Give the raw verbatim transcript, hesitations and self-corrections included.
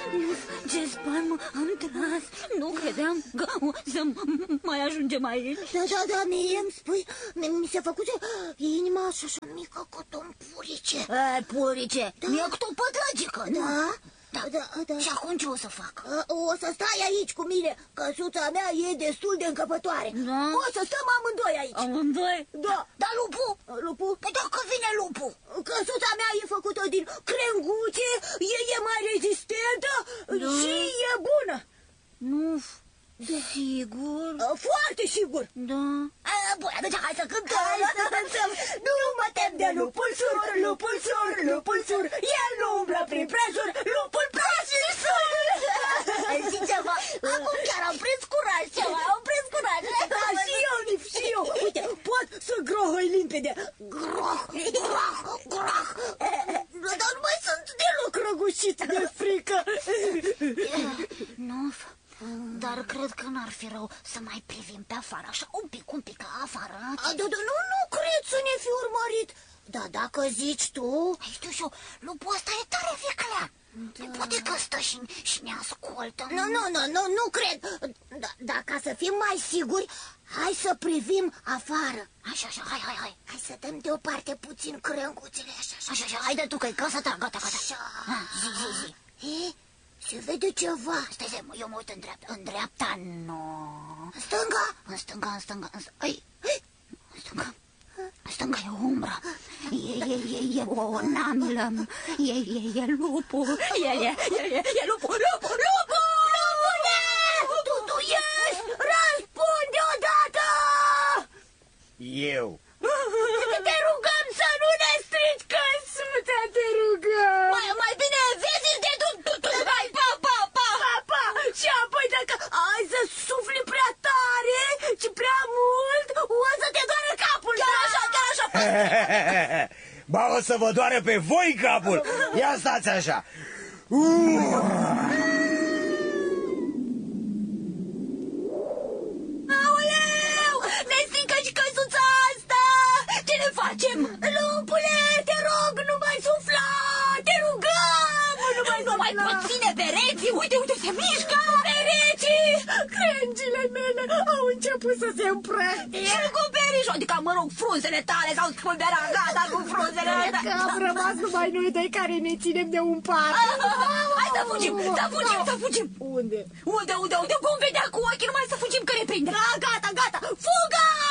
Ce spalmă am tras. Nu credeam că o să mai ajungem aici. Da, da, da, mie îmi spui. Mi se făcuse inima așa, așa mică cât un purice. E, purice, da. Mi-e cât o pătrăgică, da? Da, da, da, da. Și acum ce o să fac? O să stai aici cu mine. Căsuța mea e destul de încăpătoare. Da? O să stăm amândoi aici. Amândoi? Da. Dar lupul? Lupul? Păi dacă vine lupul? Căsuța mea e făcută din crenguțe, e, e mai rezistentă, da. Și e bună. Nu, da. Sigur? Foarte sigur. Da. A, bun, atunci hai să cântăm. Hai să cântăm. Nu mă tem de lupul sur, lupul sur, lupul sur. El nu umblă prin prejur, lupul prejur sur. Zici ceva? Acum chiar am prins curaj ceva, am prins curaj. Da, și eu, Nif, și eu. Uite, pot să grohăi limpede. Groh, groh, groh. Dar nu mai sunt deloc răgușit de frică. Nu, dar cred că n-ar fi rău să mai privim pe afară, așa un pic, un pic afară. A, da, da, nu, nu cred să ne fi urmărit. Da, dacă zici tu... Ai, știu și eu, lupul ăsta e tare viclea. Da. Poate că stă și, și ne ascultă. Nu, nu, nu, nu, nu cred. Da, da, ca să fim mai siguri, hai să privim afară. Așa, așa, hai, hai, hai. Hai să dăm deoparte puțin crânguțele, așa, așa. Așa, așa, hai de tu, că e casa ta, gata, gata. Așa. Ha, zi, zi, zi. E, se vede ceva. Stai, stai, eu mă uit în dreapta. În dreapta, nu. În stânga? În stânga, în stânga, în stânga. Ai, în stânga. În stânga e o umbră. E, e, e, e o namlă. E, e, e lupul. E, e, e, e, e lupul, lupul, lupul! Lupule! Tu, tu ești? Răspunde odată! Eu. Te rugăm să nu ne strici căsuța, te rugăm! Mai, mai bine vezi de tu, tu, tu, hai, pa, pa, pa! Pa, pa! Și apoi dacă ai să sufli prea tare și prea mult, o să te doară capul! Chiar așa, chiar așa! Ba, o să vă doară pe voi capul! Ia stați așa! Aoleu! Ne strică și căsuța asta! Ce ne facem? Lupule, te rog, nu mai sufla! Te rugăm! Nu mai Nu mai sufla! pot ține pereții! Uite, uite, se mișcă! Pereții! Crengile mele au început să se împrăștie! Și cu perișul, adică, mă rog, frunzele tale s-au spulberat, gata cu frunzele! Că am rămas numai noi doi care ne ținem de un par! Hai să fugim, să fugim, să fugim! Unde? Unde, unde, unde? Vom vedea cu ochii, numai să fugim că ne prinde! Da, gata, gata! Fuga!